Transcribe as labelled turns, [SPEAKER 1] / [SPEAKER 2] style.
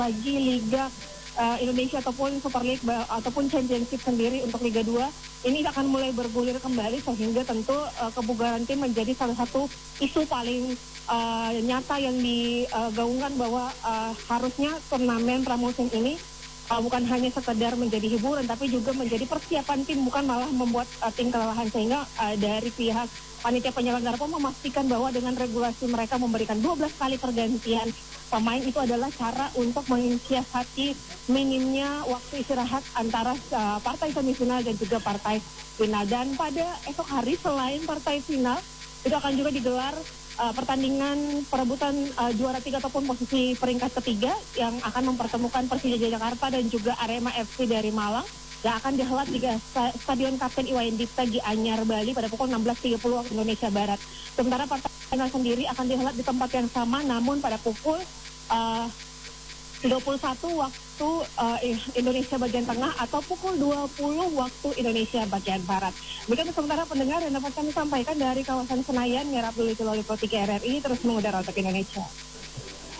[SPEAKER 1] lagi Liga Indonesia ataupun Super League ataupun Championship sendiri untuk Liga 2 ini akan mulai bergulir kembali, sehingga tentu kebugaran tim menjadi salah satu isu paling nyata yang digaungkan bahwa harusnya turnamen pramusim ini bukan hanya sekedar menjadi hiburan, tapi juga menjadi persiapan tim, bukan malah membuat tim kelelahan. Sehingga dari pihak panitia penyelenggara pun memastikan bahwa dengan regulasi mereka memberikan 12 kali pergantian pemain itu adalah cara untuk mensiasati minimnya waktu istirahat antara partai semifinal dan juga partai final. Dan pada esok hari selain partai final itu akan juga digelar pertandingan perebutan juara 3 ataupun posisi peringkat ketiga yang akan mempertemukan Persija Jakarta dan juga Arema FC dari Malang yang akan dihelat di Stadion Kapten Iwayan Dipta Gianyar, Bali pada pukul 16.30 waktu Indonesia Barat. Sementara partai final sendiri akan dihelat di tempat yang sama namun pada pukul 21 waktu Indonesia bagian tengah atau pukul 20 waktu Indonesia bagian barat. Begitu sementara pendengar yang dapat kami sampaikan dari kawasan Senayan, Nyerap Dulu Loli Pro 3 RRI terus mengudara untuk Indonesia.